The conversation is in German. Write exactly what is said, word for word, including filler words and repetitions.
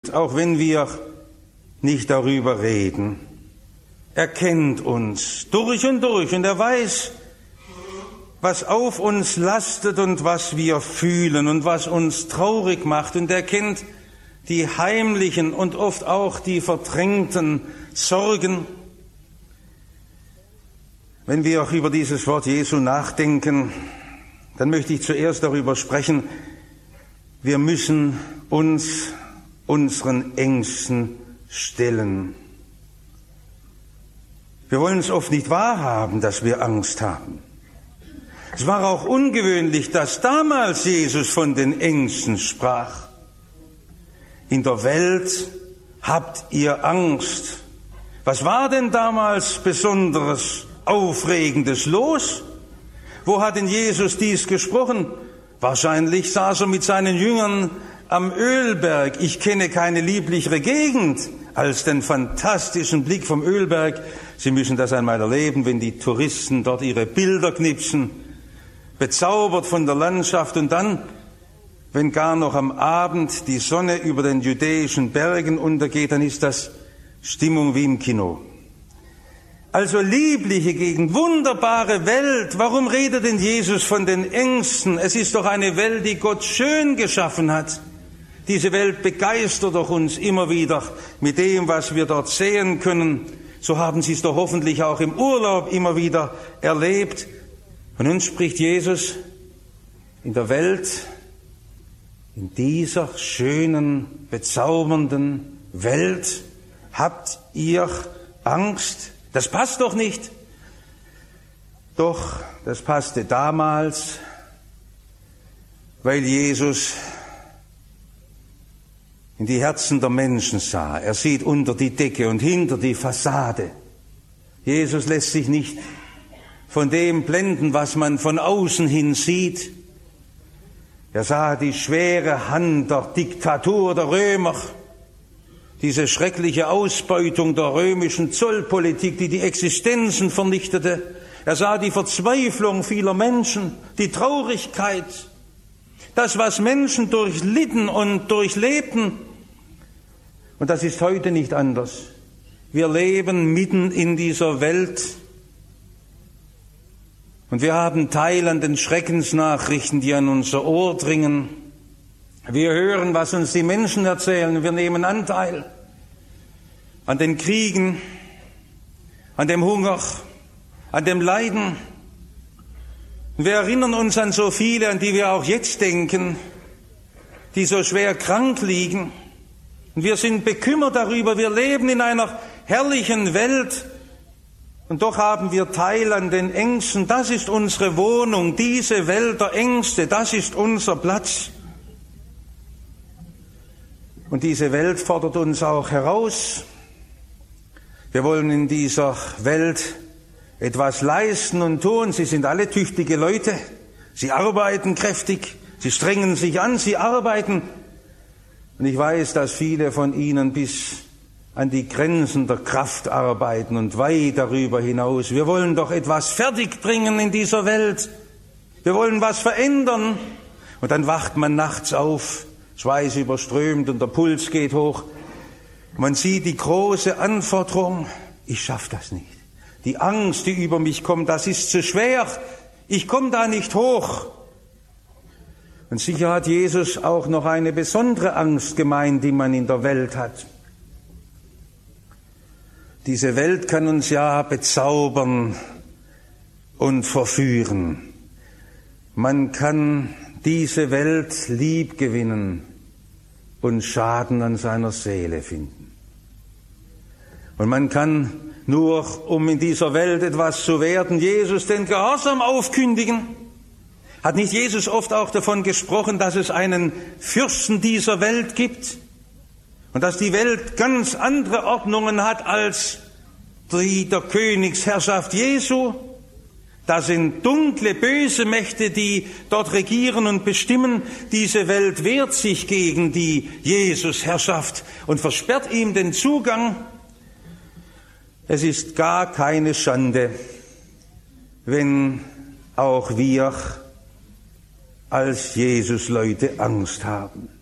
kennt, auch wenn wir nicht darüber reden. Er kennt uns durch und durch und er weiß, was auf uns lastet und was wir fühlen und was uns traurig macht. Und er kennt die heimlichen und oft auch die verdrängten Sorgen. Wenn wir auch über dieses Wort Jesu nachdenken, dann möchte ich zuerst darüber sprechen, wir müssen uns unseren Ängsten stellen. Wir wollen es oft nicht wahrhaben, dass wir Angst haben. Es war auch ungewöhnlich, dass damals Jesus von den Ängsten sprach. In der Welt habt ihr Angst. Was war denn damals Besonderes, Aufregendes los? Wo hat denn Jesus dies gesprochen? Wahrscheinlich saß er mit seinen Jüngern am Ölberg. Ich kenne keine lieblichere Gegend als den fantastischen Blick vom Ölberg. Sie müssen das einmal erleben, wenn die Touristen dort ihre Bilder knipsen, bezaubert von der Landschaft, und dann, wenn gar noch am Abend die Sonne über den judäischen Bergen untergeht, dann ist das Stimmung wie im Kino. Also liebliche Gegend, wunderbare Welt. Warum redet denn Jesus von den Ängsten? Es ist doch eine Welt, die Gott schön geschaffen hat. Diese Welt begeistert doch uns immer wieder mit dem, was wir dort sehen können. So haben Sie es doch hoffentlich auch im Urlaub immer wieder erlebt. Und nun spricht Jesus: In der Welt, in dieser schönen, bezaubernden Welt habt ihr Angst. Das passt doch nicht. Doch, das passte damals, weil Jesus in die Herzen der Menschen sah. Er sieht unter die Decke und hinter die Fassade. Jesus lässt sich nicht von dem blenden, was man von außen hin sieht. Er sah die schwere Hand der Diktatur der Römer, diese schreckliche Ausbeutung der römischen Zollpolitik, die die Existenzen vernichtete. Er sah die Verzweiflung vieler Menschen, die Traurigkeit, das, was Menschen durchlitten und durchlebten. Und das ist heute nicht anders. Wir leben mitten in dieser Welt und wir haben Teil an den Schreckensnachrichten, die an unser Ohr dringen. Wir hören, was uns die Menschen erzählen. Wir nehmen Anteil an den Kriegen, an dem Hunger, an dem Leiden. Und wir erinnern uns an so viele, an die wir auch jetzt denken, die so schwer krank liegen. Und wir sind bekümmert darüber. Wir leben in einer herrlichen Welt. Und doch haben wir Teil an den Ängsten. Das ist unsere Wohnung, diese Welt der Ängste. Das ist unser Platz. Und diese Welt fordert uns auch heraus. Wir wollen in dieser Welt etwas leisten und tun. Sie sind alle tüchtige Leute. Sie arbeiten kräftig. Sie strengen sich an. Sie arbeiten. Und ich weiß, dass viele von Ihnen bis an die Grenzen der Kraft arbeiten und weit darüber hinaus. Wir wollen doch etwas fertigbringen in dieser Welt. Wir wollen was verändern. Und dann wacht man nachts auf, Schweiß überströmt und der Puls geht hoch. Man sieht die große Anforderung: Ich schaffe das nicht. Die Angst, die über mich kommt, das ist zu schwer. Ich komme da nicht hoch. Und sicher hat Jesus auch noch eine besondere Angst gemeint, die man in der Welt hat. Diese Welt kann uns ja bezaubern und verführen. Man kann diese Welt lieb gewinnen und Schaden an seiner Seele finden. Und man kann nur, um in dieser Welt etwas zu werden, Jesus den Gehorsam aufkündigen. Hat nicht Jesus oft auch davon gesprochen, dass es einen Fürsten dieser Welt gibt und dass die Welt ganz andere Ordnungen hat als die der Königsherrschaft Jesu? Da sind dunkle, böse Mächte, die dort regieren und bestimmen. Diese Welt wehrt sich gegen die Jesus-Herrschaft und versperrt ihm den Zugang. Es ist gar keine Schande, wenn auch wir als Jesus-Leute Angst haben.